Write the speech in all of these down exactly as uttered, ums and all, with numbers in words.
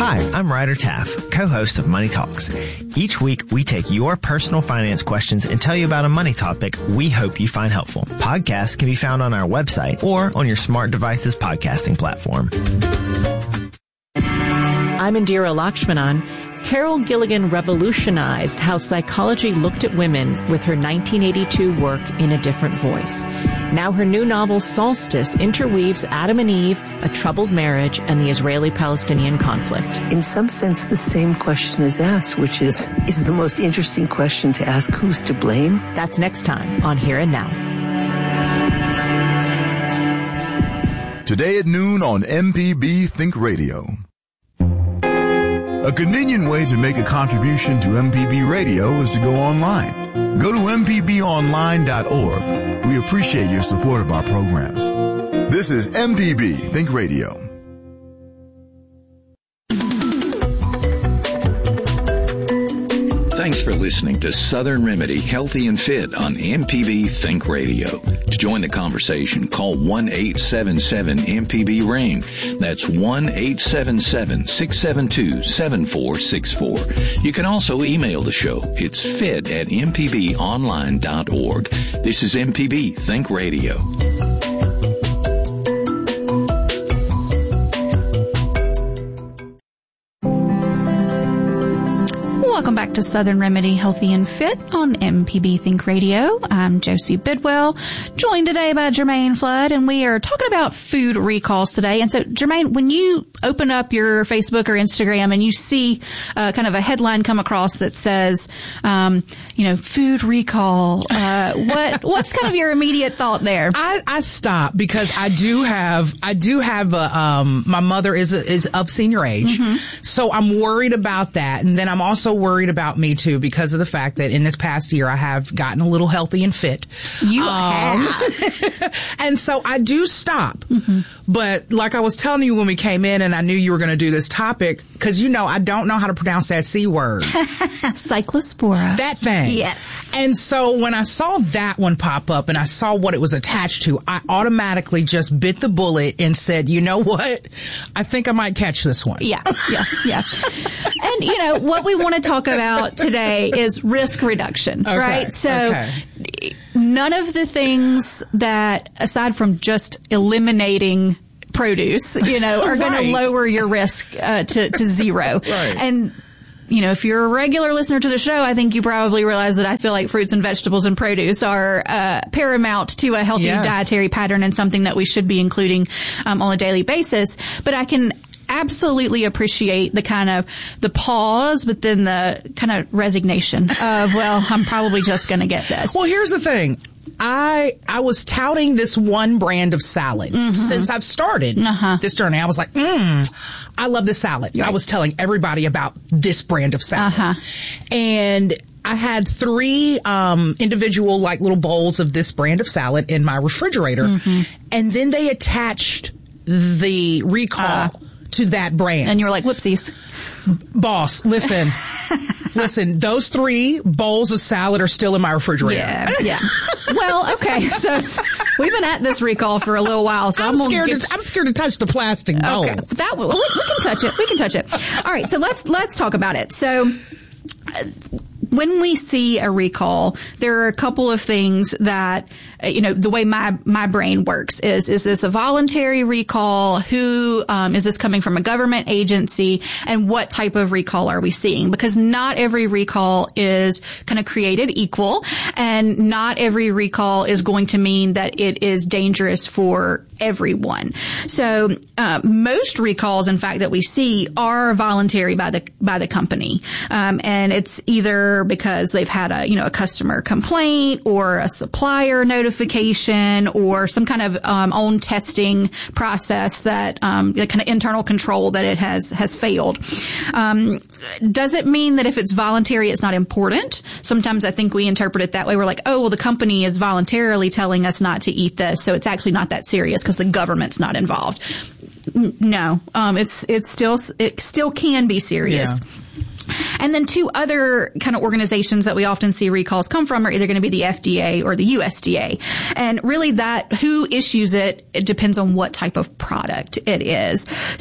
Hi, I'm Ryder Taff, co-host of Money Talks. Each week, we take your personal finance questions and tell you about a money topic we hope you find helpful. Podcasts can be found on our website or on your smart device's podcasting platform. I'm Indira Lakshmanan. Carol Gilligan revolutionized how psychology looked at women with her nineteen eighty-two work In a Different Voice. Now her new novel, Solstice, interweaves Adam and Eve, a troubled marriage, and the Israeli-Palestinian conflict. In some sense, the same question is asked, which is, is the most interesting question to ask, who's to blame? That's next time on Here and Now. Today at noon on M P B Think Radio. A convenient way to make a contribution to M P B Radio is to go online. Go to m p b online dot org. We appreciate your support of our programs. This is M P B Think Radio. Thanks for listening to Southern Remedy Healthy and Fit on M P B Think Radio. To join the conversation, call one eight seven seven M P B RAIN. That's one eight seven seven six seven two seven four six four. You can also email the show. It's fit at m p b online dot org. This is M P B Think Radio. Welcome back to Southern Remedy Healthy and Fit on M P B Think Radio. I'm Josie Bidwell, joined today by Jermaine Flood, and we are talking about food recalls today. And so, Jermaine, when you open up your Facebook or Instagram and you see uh, kind of a headline come across that says, um, you know, food recall, uh, what what's kind of your immediate thought there? I, I stop because I do have I do have a um, my mother is a, is of senior age, mm-hmm. so I'm worried about that, and then I'm also worried about me too because of the fact that in this past year I have gotten a little healthy and fit. You um, have. And so I do stop. Mm-hmm. But like I was telling you when we came in and I knew you were going to do this topic, because you know I don't know how to pronounce that C word. Cyclospora. That thing. Yes. And so when I saw that one pop up and I saw what it was attached to, I automatically just bit the bullet and said, you know what? I think I might catch this one. Yeah, yeah, yeah. And, you know, what we want to talk about today is risk reduction, okay, right? So okay. none of the things that, aside from just eliminating produce, you know, are going right. to lower your risk uh, to, to zero. Right. And you know, if you're a regular listener to the show, I think you probably realize that I feel like fruits and vegetables and produce are uh, paramount to a healthy yes. dietary pattern and something that we should be including um, on a daily basis. But I can absolutely appreciate the kind of the pause, but then the kind of resignation of, well, I'm probably just going to get this. Well, here's the thing. I I was touting this one brand of salad mm-hmm. since I've started uh-huh. this journey. I was like, mm, I love this salad. Right. I was telling everybody about this brand of salad. Uh-huh. And I had three um individual like little bowls of this brand of salad in my refrigerator. Mm-hmm. And then they attached the recall uh, to that brand. And you were like, whoopsies. Boss, listen, listen, those three bowls of salad are still in my refrigerator. Yeah, yeah. Well, okay, so we've been at this recall for a little while, so I'm, I'm scared get... to, I'm scared to touch the plastic bowl. Okay, that we, we can touch it. We can touch it. All right, so let's let's talk about it. So uh, when we see a recall, there are a couple of things that, uh, you know, the way my, my brain works is, is this a voluntary recall? Who, um, is this coming from a government agency? And what type of recall are we seeing? Because not every recall is kind of created equal, and not every recall is going to mean that it is dangerous for everyone. So, uh, most recalls, in fact, that we see are voluntary by the, by the company. Um, and it's either because they've had a, you know, a customer complaint or a supplier notification or some kind of, um, own testing process that, um, the kind of internal control that it has, has failed. Um, does it mean that if it's voluntary, it's not important? Sometimes I think we interpret it that way. We're like, oh, well, the company is voluntarily telling us not to eat this, so it's actually not that serious because the government's not involved. No, um, it's, it's still, it still can be serious. Yeah. And then two other kind of organizations that we often see recalls come from are either going to be the F D A or the U S D A. And really that, who issues it, it depends on what type of product it is.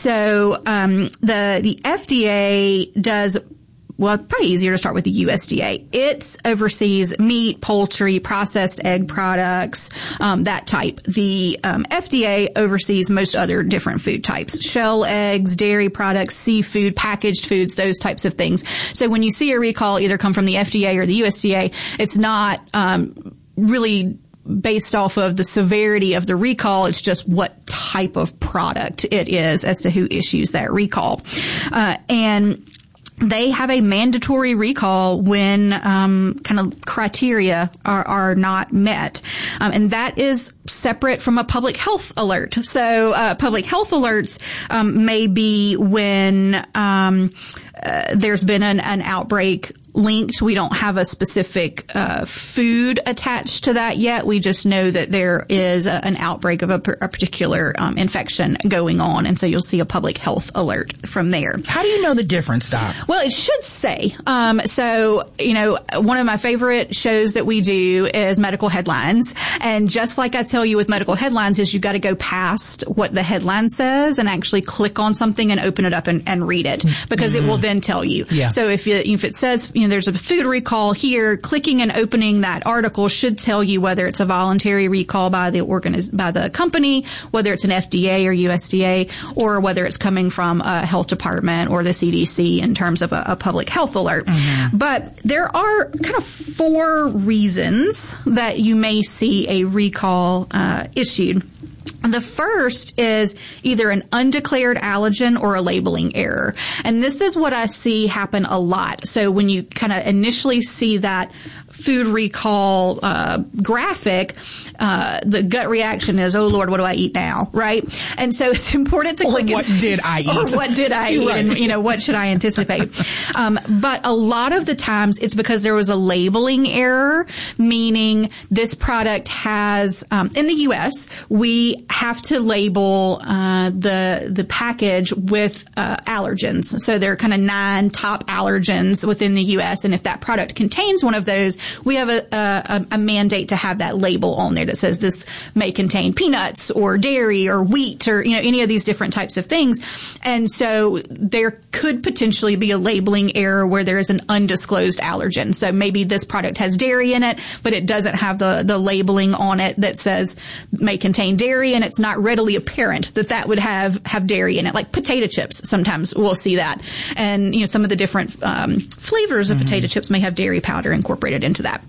So, um, the, the F D A does Well, it's probably easier to start with the U S D A. It oversees meat, poultry, processed egg products, um, that type. The um, F D A oversees most other different food types: shell eggs, dairy products, seafood, packaged foods, those types of things. So when you see a recall either come from the F D A or the U S D A, it's not um, really based off of the severity of the recall. It's just what type of product it is as to who issues that recall. Uh, and they have a mandatory recall when um, kind of criteria are, are not met, um, and that is separate from a public health alert. So, uh, public health alerts um, may be when um, uh, there's been an, an outbreak linked. We don't have a specific uh, food attached to that yet. We just know that there is a, an outbreak of a, a particular um, infection going on, and so you'll see a public health alert from there. How do you know the difference, Doc? Well, it should say. Um, so, you know, one of my favorite shows that we do is Medical Headlines, and just like I tell you with Medical Headlines, is you got to go past what the headline says and actually click on something and open it up and, and read it, because mm-hmm. it will then tell you. Yeah. So if it, if it says, you know, there's a food recall here, clicking and opening that article should tell you whether it's a voluntary recall by the organiz- by the company, whether it's an F D A or U S D A, or whether it's coming from a health department or the C D C in terms of a, a public health alert. Mm-hmm. But there are kind of four reasons that you may see a recall uh, issued. The first is either an undeclared allergen or a labeling error. And this is what I see happen a lot. So when you kind of initially see that food recall uh graphic, uh the gut reaction is, oh Lord, what do I eat now? Right? And so it's important to or click what and, did I eat? Or what did I eat? Right. And, you know, what should I anticipate? um But a lot of the times it's because there was a labeling error, meaning this product has, um in the U S, we have to label uh the the package with uh allergens. So there are kind of nine top allergens within the U S, and if that product contains one of those, we have a, a, a mandate to have that label on there that says this may contain peanuts or dairy or wheat or, you know, any of these different types of things. And so there could potentially be a labeling error where there is an undisclosed allergen. So maybe this product has dairy in it, but it doesn't have the, the labeling on it that says may contain dairy, and it's not readily apparent that that would have, have dairy in it. Like potato chips, sometimes we'll see that. And, you know, some of the different um, flavors of mm-hmm. potato chips may have dairy powder incorporated into that.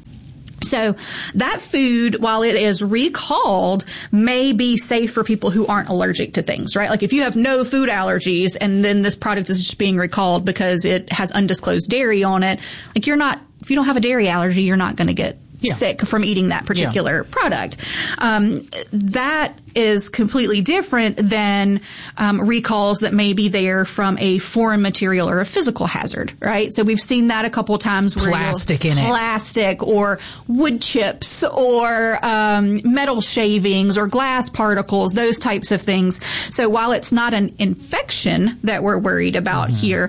So that food, while it is recalled, may be safe for people who aren't allergic to things, right? Like if you have no food allergies and then this product is just being recalled because it has undisclosed dairy on it, like you're not, if you don't have a dairy allergy, you're not going to get Yeah. sick from eating that particular yeah. product. Um, that is completely different than um, recalls that may be there from a foreign material or a physical hazard, right? So we've seen that a couple of times where plastic in it, plastic or wood chips or um, metal shavings or glass particles, those types of things. So while it's not an infection that we're worried about mm-hmm. here,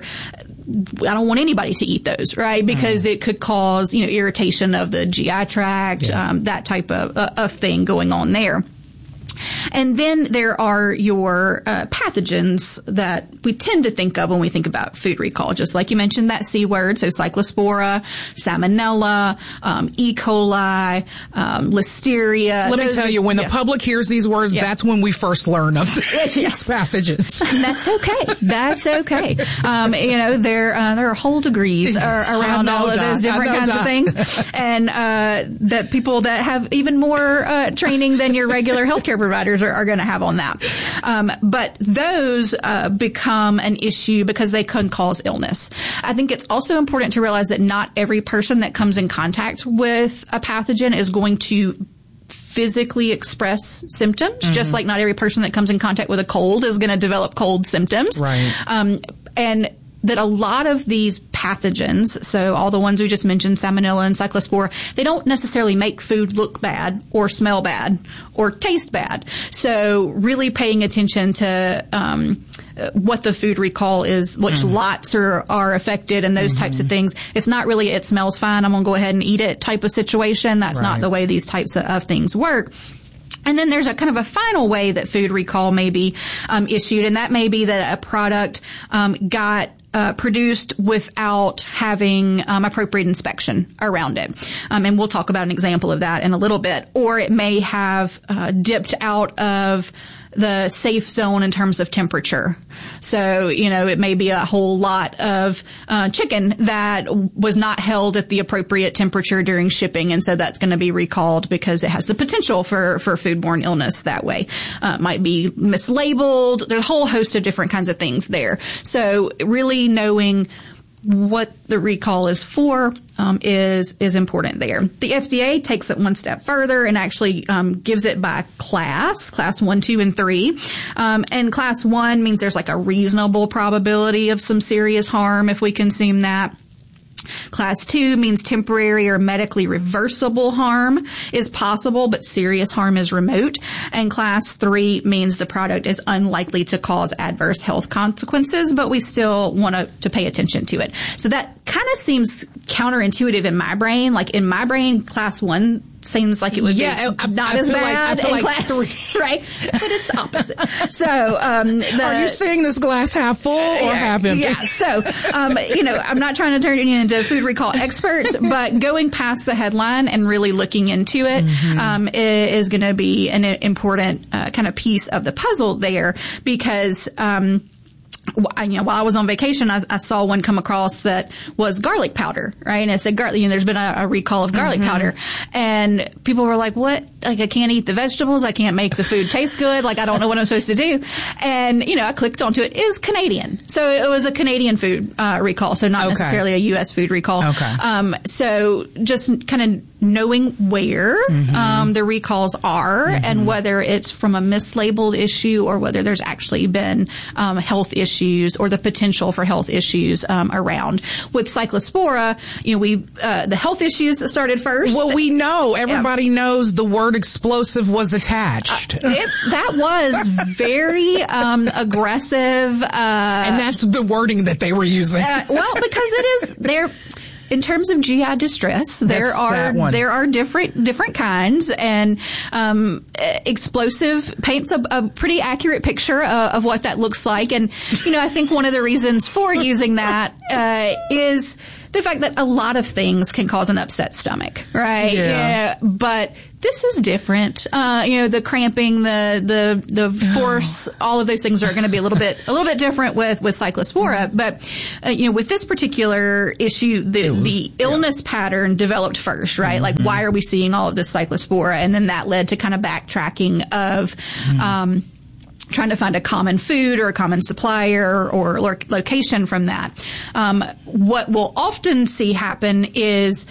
I don't want anybody to eat those, right? Because mm. it could cause, you know, irritation of the G I tract, yeah. um, that type of, uh, of thing going on there. And then there are your uh, pathogens that we tend to think of when we think about food recall. Just like you mentioned that C word, so Cyclospora, Salmonella, um, E. coli, um, Listeria. Let me tell you, when yeah. the public hears these words, yeah. that's when we first learn of these yes. pathogens. And that's okay. That's okay. Um, you know, there uh, there are whole degrees are around all of those different kinds of things, and uh, that people that have even more uh, training than your regular healthcare providers are, are going to have on that. Um, but those uh, become an issue because they can cause illness. I think it's also important to realize that not every person that comes in contact with a pathogen is going to physically express symptoms, mm-hmm. just like not every person that comes in contact with a cold is going to develop cold symptoms. Right. Um, and that a lot of these pathogens, so all the ones we just mentioned, Salmonella and Cyclospora, they don't necessarily make food look bad or smell bad or taste bad. So really paying attention to um, uh, what the food recall is, which mm. lots are, are affected and those mm-hmm. types of things. It's not really, it smells fine, I'm going to go ahead and eat it type of situation. That's right. not the way these types of, of things work. And then there's a kind of a final way that food recall may be um, issued, and that may be that a product um, got uh, produced without having um, appropriate inspection around it. Um, and we'll talk about an example of that in a little bit. Or it may have uh, dipped out of the safe zone in terms of temperature. So, you know, it may be a whole lot of uh, chicken that was not held at the appropriate temperature during shipping, and so that's going to be recalled because it has the potential for, for foodborne illness that way. Uh, it might be mislabeled. There's a whole host of different kinds of things there. So really knowing what the recall is for um, is is important there. The F D A takes it one step further and actually um, gives it by class, class one, two, and three. Um, and class one means there's like a reasonable probability of some serious harm if we consume that. Class two means temporary or medically reversible harm is possible, but serious harm is remote. And class three means the product is unlikely to cause adverse health consequences, but we still want to, to pay attention to it. So that kind of seems counterintuitive in my brain. Like in my brain, class one seems like it would yeah, be I, not I as bad like, I feel in like class three, right? But it's opposite. So, um, the, are you seeing this glass half full or yeah, half empty? Yeah. So, um, you know, I'm not trying to turn you into food recall experts, but going past the headline and really looking into it mm-hmm. um, is going to be an important uh, kind of piece of the puzzle there because. Um, You know, while I was on vacation, I, I saw one come across that was garlic powder, right? And it said garlic, you know, there's been a, a recall of garlic mm-hmm. powder. And people were like, what? Like, I can't eat the vegetables. I can't make the food taste good. Like, I don't know what I'm supposed to do. And, you know, I clicked onto it. It is Canadian. So it was a Canadian food uh, recall. So not okay. necessarily a U S food recall. Okay. Um, so just kind of knowing where mm-hmm. um, the recalls are mm-hmm. and whether it's from a mislabeled issue or whether there's actually been um, health issues or the potential for health issues um, around. With Cyclospora, you know, we uh, the health issues started first. Well, we know everybody yeah. knows the word explosive was attached. Uh, it, that was very um, aggressive, uh, and that's the wording that they were using. Uh, well, because it is there. In terms of G I distress, there That's are there are different different kinds, and um, explosive paints a, a pretty accurate picture uh, of what that looks like. And you know, I think one of the reasons for using that uh, is the fact that a lot of things can cause an upset stomach, right? Yeah. yeah but this is different. Uh, you know, the cramping, the the the force, all of those things are going to be a little bit a little bit different with with Cyclospora. Mm-hmm. But uh, you know, with this particular issue, the was, the illness yeah. pattern developed first, right? Mm-hmm. Like, why are we seeing all of this Cyclospora? And then that led to kind of backtracking of. Mm-hmm. Um, trying to find a common food or a common supplier or lo- location from that. Um, what we'll often see happen is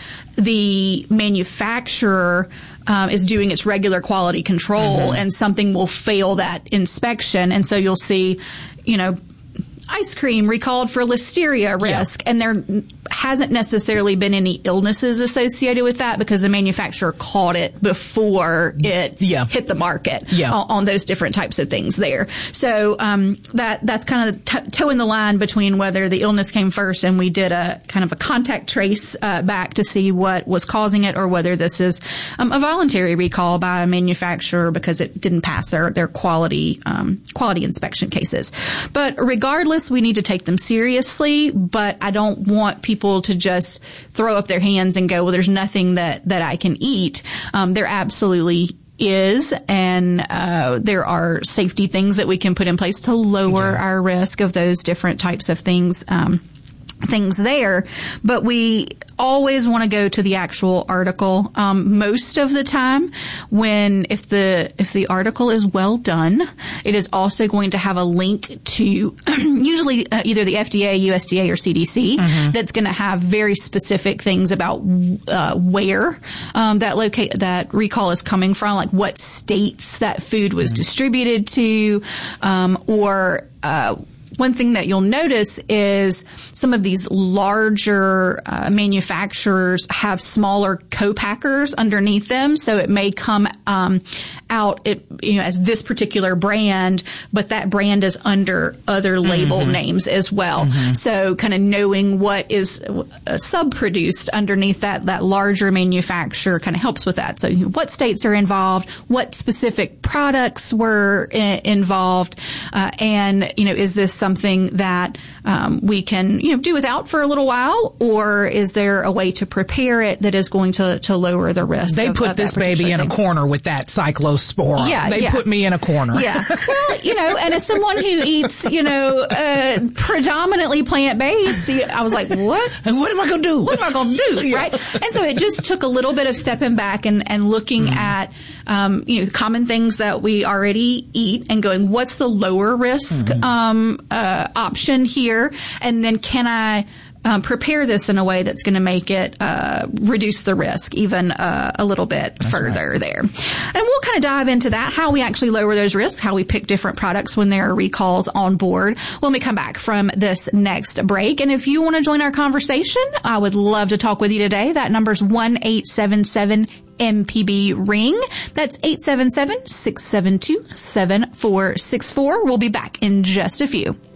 the manufacturer um, is doing its regular quality control mm-hmm. and something will fail that inspection. And so you'll see, you know, ice cream recalled for listeria risk, yeah. and there hasn't necessarily been any illnesses associated with that because the manufacturer caught it before it yeah. hit the market yeah. on, on those different types of things there. So um, that that's kind of t- toeing the line between whether the illness came first and we did a kind of a contact trace uh, back to see what was causing it, or whether this is um, a voluntary recall by a manufacturer because it didn't pass their their quality um, quality inspection cases. But regardless, we need to take them seriously, but I don't want people to just throw up their hands and go, well, there's nothing that, that I can eat. Um, there absolutely is, and uh, there are safety things that we can put in place to lower yeah. our risk of those different types of things. Um, things there, but we always want to go to the actual article. Um, most of the time, when if the if the article is well done, it is also going to have a link to usually uh, either the F D A, U S D A, or C D C. Mm-hmm. That's going to have very specific things about uh, where um, that locate that recall is coming from, like what states that food was mm-hmm. distributed to, um, or uh, one thing that you'll notice is some of these larger uh, manufacturers have smaller co-packers underneath them, so it may come um, out it, you know, as this particular brand, but that brand is under other label mm-hmm. names as well. Mm-hmm. So kind of knowing what is uh, sub-produced underneath that, that larger manufacturer kind of helps with that. So you know, what states are involved, what specific products were I- involved, uh, and, you know, is this something that um, we can, you know, do without for a little while, or is there a way to prepare it that is going to, to lower the risk? They of, put of this baby in thing. a corner with that cyclospora. Yeah, they yeah. put me in a corner. Yeah. Well, you know, and as someone who eats, you know, uh, predominantly plant-based, I was like, what? And what am I going to do? What am I going to do? Yeah. Right? And so it just took a little bit of stepping back and, and looking mm. at, um, you know, common things that we already eat and going, what's the lower risk, mm-hmm. um, uh, option here? And then can I, Um, prepare this in a way that's going to make it uh, reduce the risk even uh, a little bit that's further right. there. And we'll kind of dive into that, how we actually lower those risks, how we pick different products when there are recalls on board when we come back from this next break. And if you want to join our conversation, I would love to talk with you today. That number's one eight seven seven M P B ring. That's eight seven seven, six seven two, seven four six four. We'll be back in just a few.